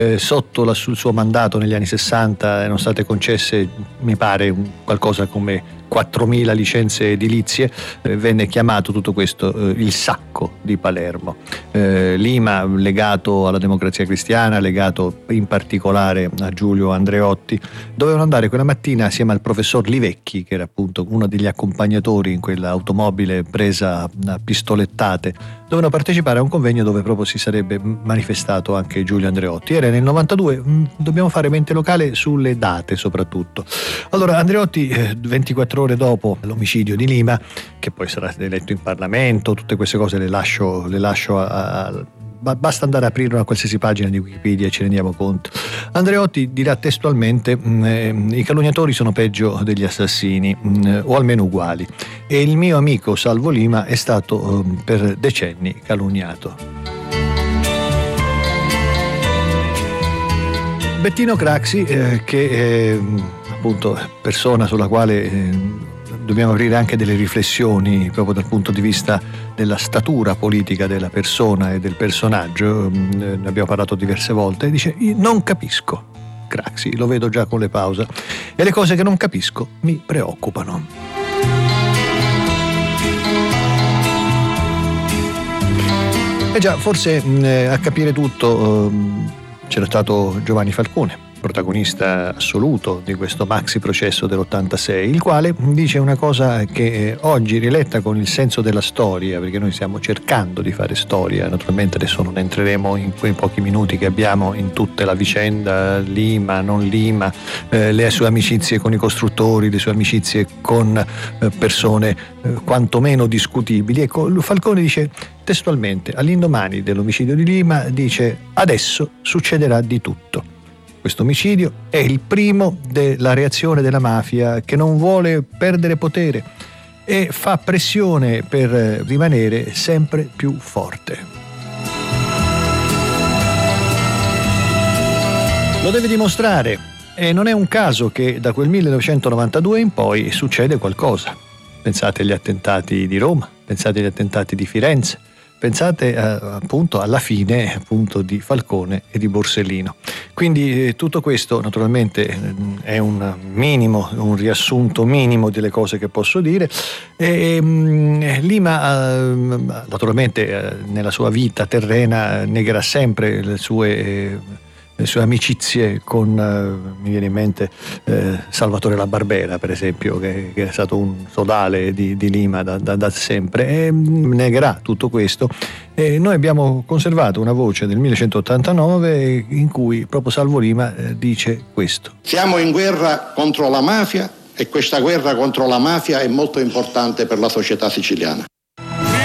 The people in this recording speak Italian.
Sotto sul suo mandato negli anni 60 erano state concesse, mi pare, qualcosa come 4.000 licenze edilizie. Venne chiamato tutto questo il sacco di Palermo. Lima, legato alla Democrazia Cristiana, legato in particolare a Giulio Andreotti, dovevano andare quella mattina assieme al professor Livecchi, che era appunto uno degli accompagnatori in quell'automobile presa a pistolettate. Dovevano partecipare a un convegno dove proprio si sarebbe manifestato anche Giulio Andreotti. Era nel 92, dobbiamo fare mente locale sulle date soprattutto. Allora Andreotti, 24 ore dopo l'omicidio di Lima, che poi sarà eletto in Parlamento, tutte queste cose le lascio basta andare a aprire una qualsiasi pagina di Wikipedia e ci rendiamo conto. Andreotti dirà testualmente: i calunniatori sono peggio degli assassini, o almeno uguali, e il mio amico Salvo Lima è stato per decenni calunniato. Bettino Craxi, che è appunto persona sulla quale dobbiamo aprire anche delle riflessioni proprio dal punto di vista della statura politica della persona e del personaggio, ne abbiamo parlato diverse volte, dice: non capisco Craxi, lo vedo già con le pause, e le cose che non capisco mi preoccupano. E già, forse a capire tutto c'era stato Giovanni Falcone, protagonista assoluto di questo maxi processo dell'86, il quale dice una cosa che oggi, riletta con il senso della storia, perché noi stiamo cercando di fare storia, naturalmente adesso non entreremo in quei pochi minuti che abbiamo in tutta la vicenda, Lima, non Lima, le sue amicizie con i costruttori, le sue amicizie con persone quantomeno discutibili. Ecco, Falcone dice testualmente, all'indomani dell'omicidio di Lima, dice: adesso succederà di tutto. Questo omicidio è il primo della reazione della mafia, che non vuole perdere potere e fa pressione per rimanere sempre più forte. Lo deve dimostrare, e non è un caso che da quel 1992 in poi succede qualcosa. Pensate agli attentati di Roma, pensate agli attentati di Firenze, pensate appunto alla fine appunto di Falcone e di Borsellino. Quindi tutto questo naturalmente è un riassunto minimo delle cose che posso dire. Lima naturalmente nella sua vita terrena negherà sempre le sue amicizie con, mi viene in mente Salvatore La Barbera, per esempio, che è stato un sodale di Lima da sempre, e negherà tutto questo. E noi abbiamo conservato una voce del 1989 in cui proprio Salvo Lima dice questo: siamo in guerra contro la mafia, e questa guerra contro la mafia è molto importante per la società siciliana.